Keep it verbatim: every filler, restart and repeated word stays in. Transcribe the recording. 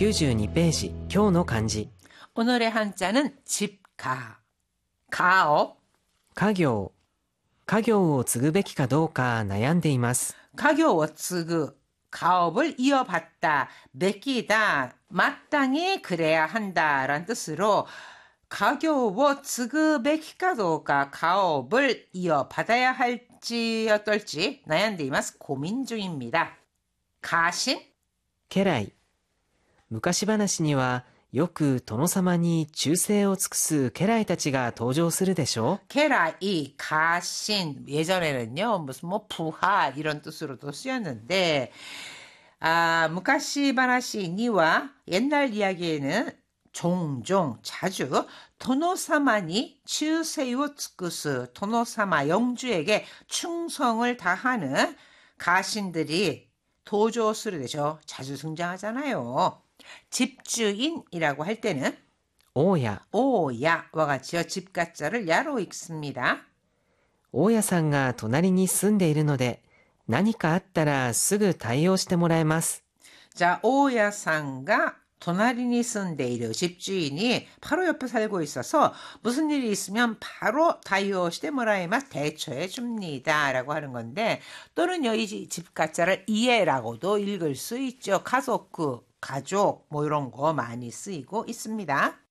きゅうじゅうにページ、今日の漢字。 오늘의 한자는 집가, 가업, 家業。家業を継ぐべきかどうか悩んでいます。 가교워츠그, 가업을 이어받다, 맡기다, 마땅히 그래야 한다라는 뜻으로 가교워츠그 맡기까도가 가업을 이어받아야 할지 어떨지 나얀데이마스 고민 중입니다. 가신? 家来。昔話にはよく殿様に忠誠を尽くす家来たちが登場するでしょう。 게라이, 가신, 예전에는요, 무슨 뭐 부하 이런 뜻으로도 쓰였는데, 아, 무카시 바나시니와 옛날 이야기에는 종종, 자주, 도노사마니 츠세요 츠쿠스, 도노사마 영주에게 충성을 다하는 가신들이 도조스를 되죠. 자주 등장하잖아요. 집주인이라고 할 때는 大家。 오야와 같이요. 집가자를 야로 읽습니다. 大家さんが隣に住んでいるので何かあったらすぐ対応してもらえます。 자, 오야상가 도나리니 쓴데이르 집주인이 바로 옆에 살고 있어서 무슨 일이 있으면 바로 다이오시데모라에마 대처해 줍니다 라고 하는 건데, 또는요 이 집가자를 이해라고도 읽을 수 있죠. 가족구, 가족 뭐 이런 거 많이 쓰이고 있습니다.